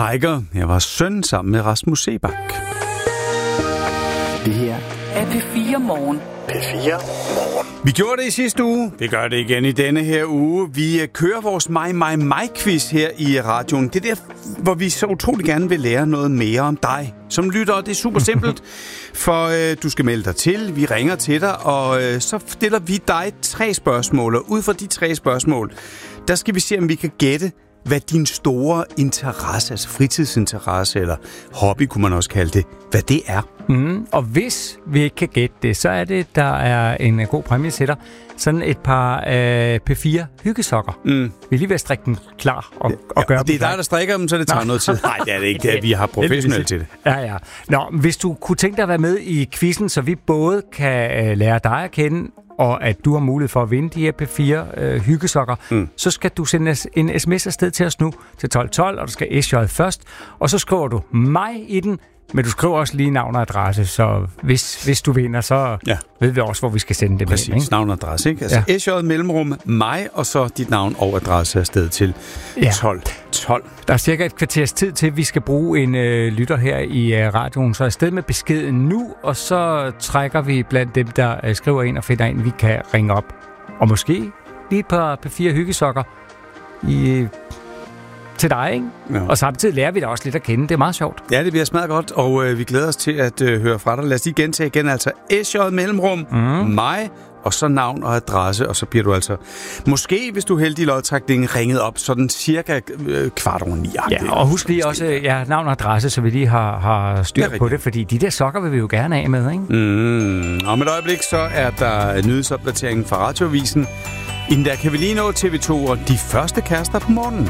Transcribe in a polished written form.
Trækker. Jeg var søn sammen med Rasmus Sebak. Det her er P4 Morgen. P4 Morgen. Vi gjorde det i sidste uge. Vi gør det igen i denne her uge. Vi kører vores mig-quiz her i radioen. Det er der, hvor vi så utrolig gerne vil lære noget mere om dig. Som lytter, det er super simpelt, for du skal melde dig til. Vi ringer til dig, og så stiller vi dig 3 spørgsmål. Og ud fra de 3 spørgsmål, der skal vi se, om vi kan gætte, hvad din store interesse, altså fritidsinteresse eller hobby, kunne man også kalde det, hvad det er. Og hvis vi ikke kan gætte det, så er det, der er en god præmie til dig. Sådan et par P4 hyggesokker. Vi er lige ved at strikke dem klar og gøre dem. Det er dig, der strikker dem, så det tager noget tid. Nej, det er det ikke. Vi har professionelt til det. Ja. Nå, hvis du kunne tænke dig at være med i quizzen, så vi både kan lære dig at kende, og at du har mulighed for at vinde de her P4 hyggesokker, så skal du sende en sms afsted til os nu til 1212, og du skal SJ først, og så skriver du mig i den, men du skriver også lige navn og adresse, så hvis du vinder, så ved vi også, hvor vi skal sende det. Præcis, med, navn og adresse, ikke? Altså SJ mellemrum mig, og så dit navn og adresse afsted til 1212. Der er cirka et kvarters tid til, vi skal bruge en lytter her i radioen, så afsted med beskeden nu, og så trækker vi blandt dem, der skriver ind og finder en, vi kan ringe op. Og måske lige et par P4 hyggesokker til dig, ikke? Ja. Og samtidig lærer vi dig også lidt at kende. Det er meget sjovt. Ja, det bliver smadret godt, og vi glæder os til at høre fra dig. Lad os lige gentage igen, altså SJ mellemrum, mig, og så navn og adresse, og så bliver du altså, måske hvis du er heldig i lodtrækningen, ringet op sådan cirka 8:15. Ja, og husk lige også navn og adresse, så vi lige har styr på det, fordi de der sokker vil vi jo gerne af med, ikke? Om et øjeblik, så er der nyhedsopdateringen fra Radioavisen. Inden der kan vi lige nå TV2 og de første kærester på morgenen.